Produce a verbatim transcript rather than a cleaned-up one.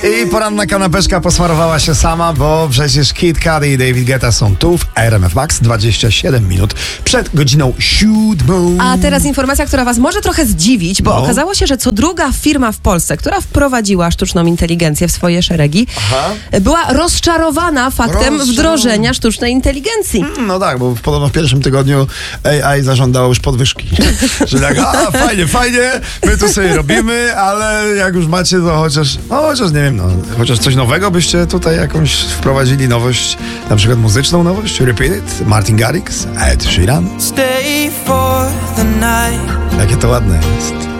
I poranna kanapeczka posmarowała się sama, bo przecież Kid Cudi i David Guetta są tu w R M F Max dwadzieścia siedem minut przed godziną siódmą. A teraz informacja, która was może trochę zdziwić, bo No. okazało się, że co druga firma w Polsce, która wprowadziła sztuczną inteligencję w swoje szeregi, Aha. była rozczarowana faktem Rozczar- wdrożenia sztucznej inteligencji. No tak, bo podobno w pierwszym tygodniu A I zażądało już podwyżki. Że tak, a fajnie, fajnie, my tu sobie robimy, ale jak już macie, to chociaż, no chociaż nie wiem, no, chociaż coś nowego byście tutaj jakąś wprowadzili, nowość, na przykład muzyczną nowość, Repeat It, Martin Garrix, Ed Sheeran. Stay for the night. Jakie to ładne jest.